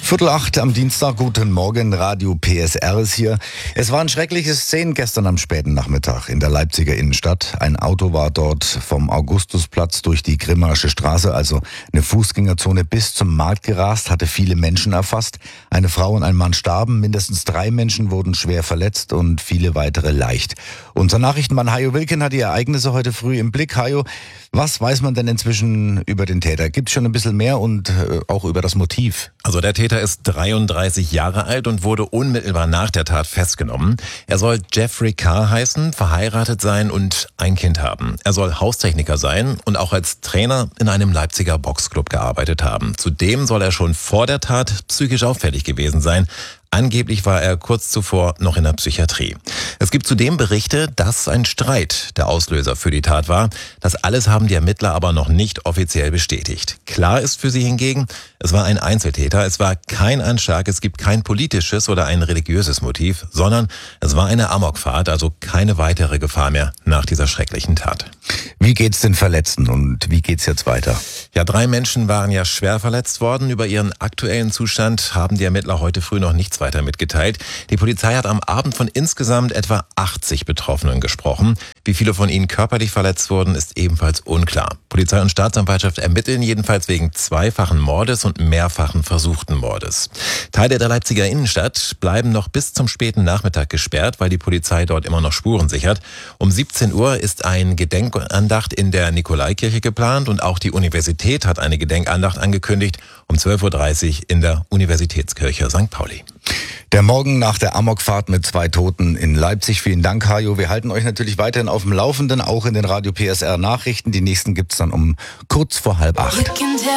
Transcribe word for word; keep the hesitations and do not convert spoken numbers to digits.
Viertel acht am Dienstag, guten Morgen, Radio P S R ist hier. Es waren schreckliche Szenen gestern am späten Nachmittag in der Leipziger Innenstadt. Ein Auto war dort vom Augustusplatz durch die Grimmarsche Straße, also eine Fußgängerzone, bis zum Markt gerast, hatte viele Menschen erfasst. Eine Frau und ein Mann starben, mindestens drei Menschen wurden schwer verletzt und viele weitere leicht. Unser Nachrichtenmann Hajo Wilken hat die Ereignisse heute früh im Blick. Hajo, was weiß man denn inzwischen über den Täter? Gibt es schon ein bisschen mehr und äh, auch über das Motiv? Also der Täter ist dreiunddreißig Jahre alt und wurde unmittelbar nach der Tat festgenommen. Er soll Jeffrey Carr heißen, verheiratet sein und ein Kind haben. Er soll Haustechniker sein und auch als Trainer in einem Leipziger Boxclub gearbeitet haben. Zudem soll er schon vor der Tat psychisch auffällig gewesen sein. Angeblich war er kurz zuvor noch in der Psychiatrie. Es gibt zudem Berichte, dass ein Streit der Auslöser für die Tat war. Das alles haben die Ermittler aber noch nicht offiziell bestätigt. Klar ist für sie hingegen, es war ein Einzeltäter, es war kein Anschlag, es gibt kein politisches oder ein religiöses Motiv, sondern es war eine Amokfahrt, also keine weitere Gefahr mehr nach dieser schrecklichen Tat. Wie geht's den Verletzten und wie geht's jetzt weiter? Ja, drei Menschen waren ja schwer verletzt worden. Über ihren aktuellen Zustand haben die Ermittler heute früh noch nichts weiter mitgeteilt. Die Polizei hat am Abend von insgesamt etwa achtzig Betroffenen gesprochen. Wie viele von ihnen körperlich verletzt wurden, ist ebenfalls unklar. Polizei und Staatsanwaltschaft ermitteln jedenfalls wegen zweifachen Mordes und mehrfachen versuchten Mordes. Teile der Leipziger Innenstadt bleiben noch bis zum späten Nachmittag gesperrt, weil die Polizei dort immer noch Spuren sichert. Um siebzehn Uhr ist ein Gedenkandacht in der Nikolaikirche geplant und auch die Universität hat eine Gedenkandacht angekündigt um zwölf Uhr dreißig in der Universitätskirche Sankt Pauli. Der Morgen nach der Amokfahrt mit zwei Toten in Leipzig. Vielen Dank, Hajo. Wir halten euch natürlich weiterhin auf dem Laufenden, auch in den Radio P S R Nachrichten. Die nächsten gibt's dann um kurz vor halb acht.